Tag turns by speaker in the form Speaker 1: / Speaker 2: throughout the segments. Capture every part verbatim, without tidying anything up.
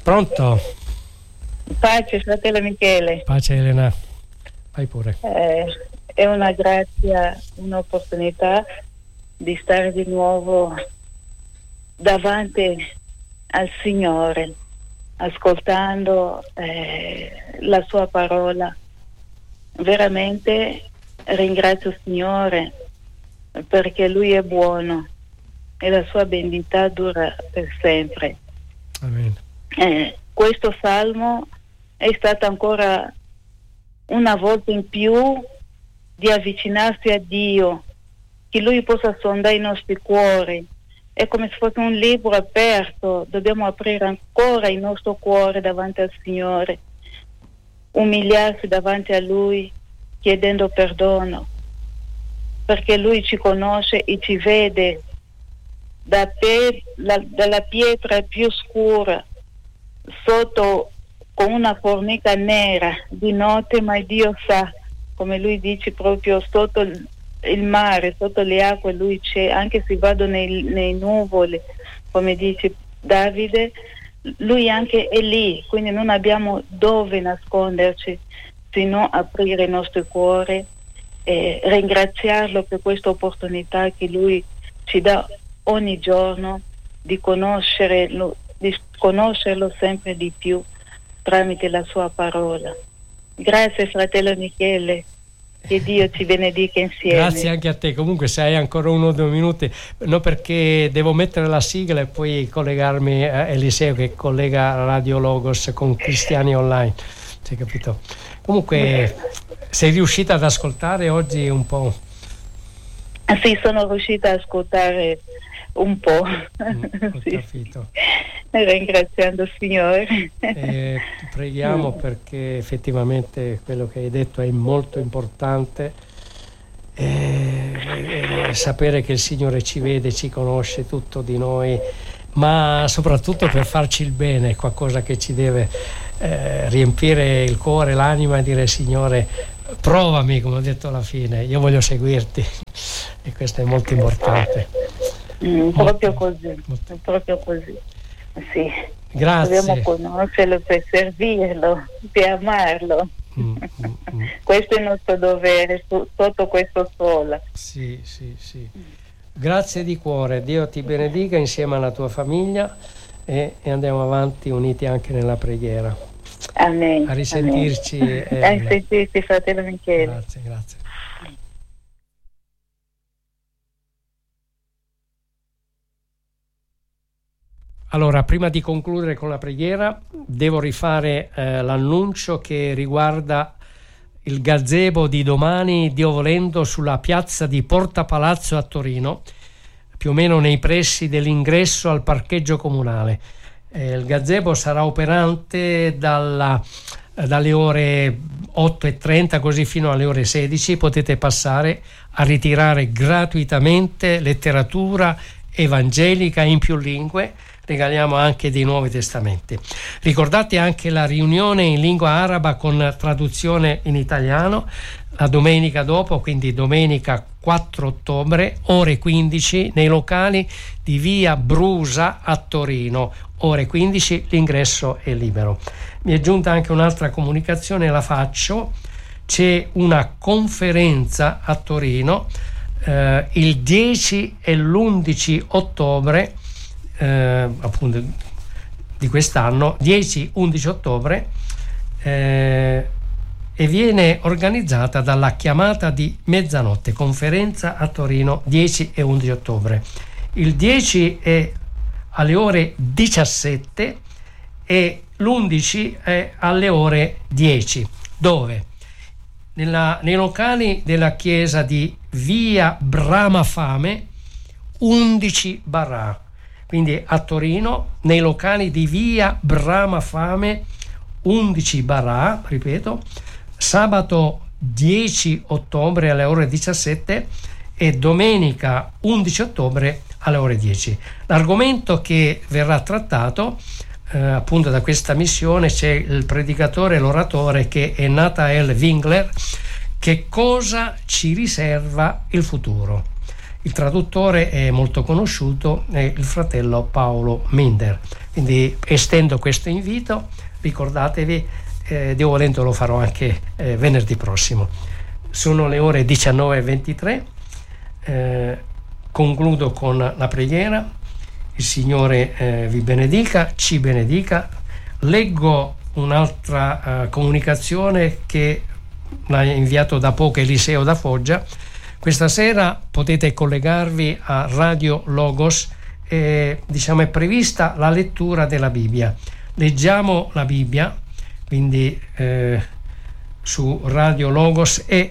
Speaker 1: Pronto?
Speaker 2: Pace, fratello Michele.
Speaker 1: Pace Elena, vai pure.
Speaker 2: Eh, è una grazia, un'opportunità di stare di nuovo davanti al Signore, ascoltando eh, la sua parola. Veramente ringrazio il Signore perché Lui è buono e la sua bendità dura per sempre.
Speaker 1: Amen.
Speaker 2: Eh, questo salmo è stato ancora una volta in più di avvicinarsi a Dio, che Lui possa sondare i nostri cuori. È come se fosse un libro aperto, dobbiamo aprire ancora il nostro cuore davanti al Signore, umiliarsi davanti a Lui chiedendo perdono, perché Lui ci conosce e ci vede da pe- la, dalla pietra più scura sotto con una formica nera di notte, ma Dio sa, come Lui dice, proprio sotto il, il mare, sotto le acque Lui c'è, anche se vado nei, nei nuvoli, come dice Davide, Lui anche è lì, quindi non abbiamo dove nasconderci, sino aprire il nostro cuore e ringraziarlo per questa opportunità che Lui ci dà ogni giorno di conoscerlo, di conoscerlo sempre di più tramite la sua parola. Grazie fratello Michele, che Dio ti benedica insieme.
Speaker 1: Grazie anche a te. Comunque se hai ancora uno o due minuti, no, perché devo mettere la sigla e poi collegarmi a Eliseo che collega Radio Logos con Cristiani Online, hai capito? Comunque sei riuscita ad ascoltare oggi un po'?
Speaker 2: Ah, sì, sono riuscita ad ascoltare un po'.
Speaker 1: Mm, ho
Speaker 2: sì.
Speaker 1: capito.
Speaker 2: Ringraziando il Signore.
Speaker 1: Eh, preghiamo mm. perché effettivamente quello che hai detto è molto importante. Eh, eh, sapere che il Signore ci vede, ci conosce tutto di noi, ma soprattutto per farci il bene, qualcosa che ci deve eh, riempire il cuore, l'anima e dire: Signore, provami, come ho detto alla fine, io voglio seguirti. E questo è molto importante.
Speaker 2: Mm, proprio così, molto. proprio così. Sì.
Speaker 1: Grazie.
Speaker 2: Dobbiamo conoscerlo per servirlo, per amarlo.
Speaker 1: Mm, mm, mm.
Speaker 2: Questo è il nostro dovere su, sotto questo sole.
Speaker 1: Sì, sì, sì. Grazie di cuore, Dio ti benedica insieme alla tua famiglia e, e andiamo avanti uniti anche nella preghiera.
Speaker 2: Amen.
Speaker 1: A risentirci.
Speaker 2: Amen. A risentirci, fratello Michele.
Speaker 1: Grazie, grazie. Allora, prima di concludere con la preghiera, devo rifare eh, l'annuncio che riguarda il gazebo di domani, Dio volendo, sulla piazza di Porta Palazzo a Torino, più o meno nei pressi dell'ingresso al parcheggio comunale. Eh, il gazebo sarà operante dalla, eh, dalle ore otto e trenta così fino alle ore sedici. Potete passare a ritirare gratuitamente letteratura evangelica in più lingue. Regaliamo anche dei Nuovi Testamenti. Ricordate anche la riunione in lingua araba con traduzione in italiano la domenica dopo, quindi domenica quattro ottobre, ore quindici, nei locali di via Brusa a Torino, ore quindici, l'ingresso è libero. Mi è giunta anche un'altra comunicazione, la faccio: c'è una conferenza a Torino eh, il dieci e l'undici ottobre Eh, appunto di quest'anno, dieci undici ottobre, eh, e viene organizzata dalla Chiamata di Mezzanotte, conferenza a Torino dieci e undici ottobre. Il dieci è alle ore diciassette e l'undici è alle ore dieci. Dove? Nella, nei locali della chiesa di via Bramafame undici barà. Quindi a Torino, nei locali di via Bramafame undici barà, ripeto, sabato dieci ottobre alle ore diciassette e domenica undici ottobre alle ore dieci. L'argomento che verrà trattato eh, appunto da questa missione, c'è il predicatore e l'oratore che è Nathael Winkler. Che cosa ci riserva il futuro? Il traduttore è molto conosciuto, è il fratello Paolo Minder. Quindi estendo questo invito, ricordatevi, eh, Dio volendo lo farò anche eh, venerdì prossimo. Sono le ore diciannove e ventitré, eh, concludo con la preghiera. Il Signore eh, vi benedica, ci benedica. Leggo un'altra eh, comunicazione che l'ha inviato da poco Eliseo da Foggia. Questa sera potete collegarvi a Radio Logos, e diciamo è prevista la lettura della Bibbia. Leggiamo la Bibbia, quindi eh, su Radio Logos, e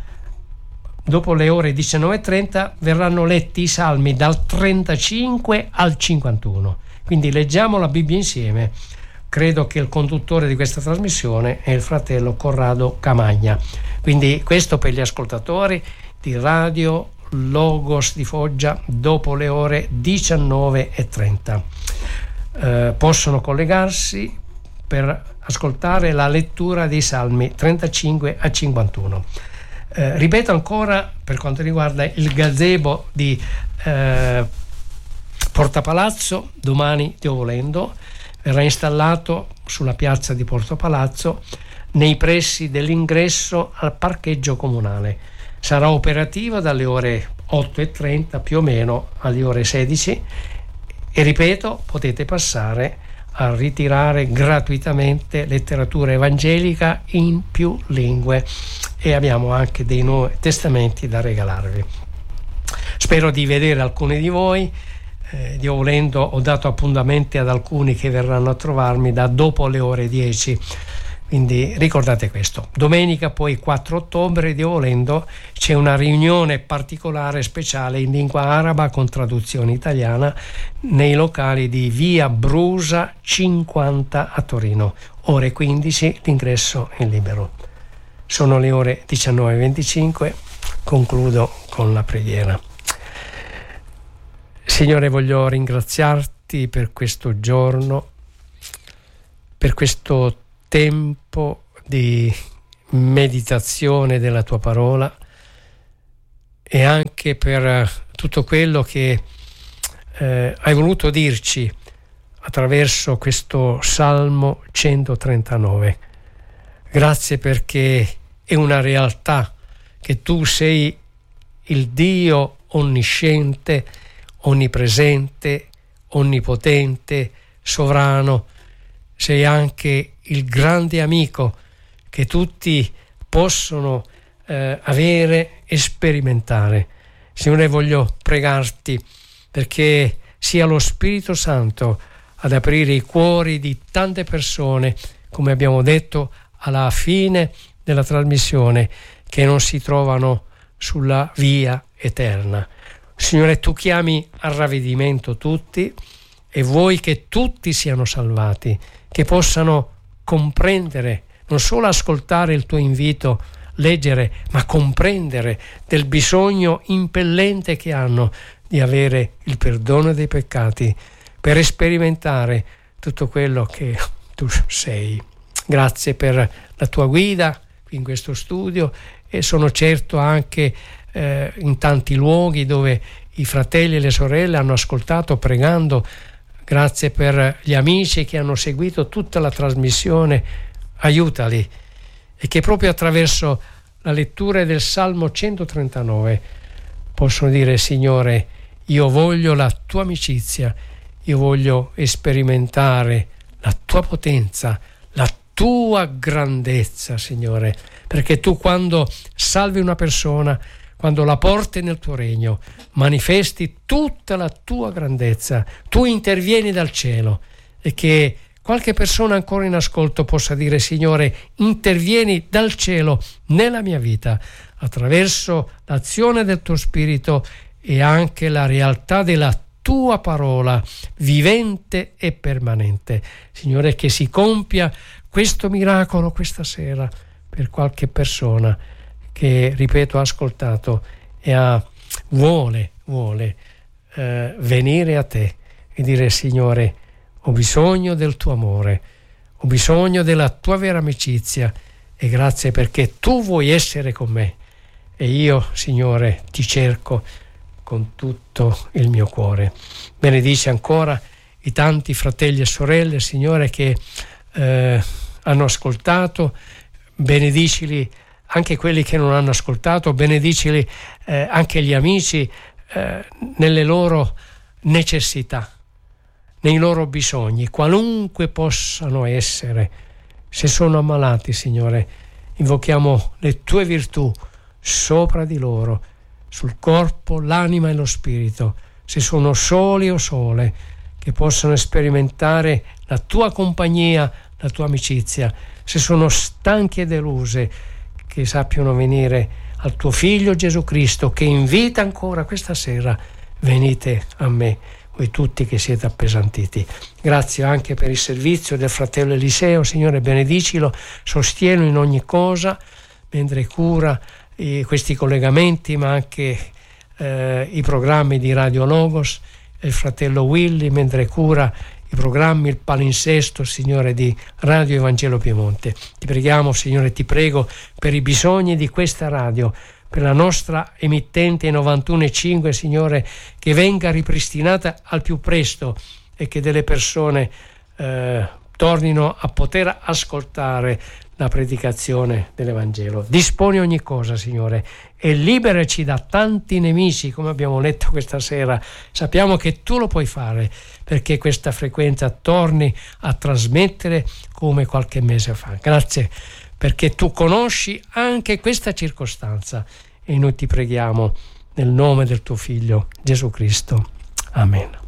Speaker 1: dopo le ore diciannove e trenta verranno letti i salmi dal trentacinque al cinquantuno. Quindi leggiamo la Bibbia insieme. Credo che il conduttore di questa trasmissione è il fratello Corrado Camagna. Quindi questo per gli ascoltatori di Radio Logos di Foggia dopo le ore diciannove e trenta. Eh, possono collegarsi per ascoltare la lettura dei salmi trentacinque a cinquantuno. Eh, ripeto ancora per quanto riguarda il gazebo di eh, Porta Palazzo, domani Dio volendo verrà installato sulla piazza di Porta Palazzo nei pressi dell'ingresso al parcheggio comunale. Sarà operativa dalle ore otto e trenta più o meno alle ore sedici e ripeto, potete passare a ritirare gratuitamente letteratura evangelica in più lingue e abbiamo anche dei Nuovi Testamenti da regalarvi. Spero di vedere alcuni di voi. Eh, Dio volendo ho dato appuntamenti ad alcuni che verranno a trovarmi da dopo le ore dieci, quindi ricordate questo. Domenica poi quattro ottobre, Dio volendo, c'è una riunione particolare speciale in lingua araba con traduzione italiana nei locali di via Brusa cinquanta a Torino, ore quindici, l'ingresso è libero. Sono le ore diciannove e venticinque, concludo con la preghiera. Signore, voglio ringraziarti per questo giorno, per questo tempo di meditazione della tua parola e anche per tutto quello che eh, hai voluto dirci attraverso questo Salmo centotrentanove. Grazie perché è una realtà che tu sei il Dio onnisciente, onnipresente, onnipotente, sovrano. Sei anche il grande amico che tutti possono eh, avere e sperimentare. Signore, voglio pregarti perché sia lo Spirito Santo ad aprire i cuori di tante persone, come abbiamo detto alla fine della trasmissione, che non si trovano sulla via eterna. Signore, tu chiami al ravvedimento tutti e vuoi che tutti siano salvati, che possano comprendere, non solo ascoltare il tuo invito, leggere, ma comprendere del bisogno impellente che hanno di avere il perdono dei peccati per sperimentare tutto quello che tu sei. Grazie per la tua guida in questo studio e sono certo anche eh, in tanti luoghi dove i fratelli e le sorelle hanno ascoltato pregando. Grazie per gli amici che hanno seguito tutta la trasmissione, aiutali e che proprio attraverso la lettura del Salmo centotrentanove possono dire: Signore, io voglio la tua amicizia, io voglio sperimentare la tua potenza, la tua grandezza, Signore, perché tu quando salvi una persona, quando la porti nel tuo regno, manifesti tutta la tua grandezza, tu intervieni dal cielo e che qualche persona ancora in ascolto possa dire: Signore, intervieni dal cielo nella mia vita attraverso l'azione del tuo Spirito e anche la realtà della tua parola vivente e permanente. Signore, che si compia questo miracolo questa sera per qualche persona che, ripeto, ha ascoltato e ha, vuole, vuole eh, venire a te e dire: Signore, ho bisogno del tuo amore, ho bisogno della tua vera amicizia e grazie perché tu vuoi essere con me e io, Signore, ti cerco con tutto il mio cuore. Benedici ancora i tanti fratelli e sorelle, Signore, che eh, hanno ascoltato, benedicili anche quelli che non hanno ascoltato, benedicili eh, anche gli amici eh, nelle loro necessità, nei loro bisogni, qualunque possano essere. Se sono ammalati, Signore, invochiamo le Tue virtù sopra di loro, sul corpo, l'anima e lo spirito. Se sono soli o sole, che possano sperimentare la Tua compagnia, la Tua amicizia. Se sono stanche e deluse, che sappiano venire al Tuo Figlio Gesù Cristo, che invita ancora questa sera: venite a me, voi tutti che siete appesantiti. Grazie anche per il servizio del fratello Eliseo, Signore, benedicilo, sostienilo in ogni cosa, mentre cura eh, questi collegamenti, ma anche eh, i programmi di Radio Logos, il fratello Willy, mentre cura i programmi, il palinsesto, Signore, di Radio Evangelo Piemonte. Ti preghiamo, Signore, ti prego per i bisogni di questa radio, per la nostra emittente novantuno e cinque, Signore, che venga ripristinata al più presto e che delle persone eh, tornino a poter ascoltare la predicazione dell'Evangelo. Disponi ogni cosa, Signore, e liberaci da tanti nemici, come abbiamo letto questa sera. Sappiamo che Tu lo puoi fare, perché questa frequenza torni a trasmettere come qualche mese fa. Grazie, perché Tu conosci anche questa circostanza, e noi ti preghiamo nel nome del Tuo Figlio Gesù Cristo. Amen.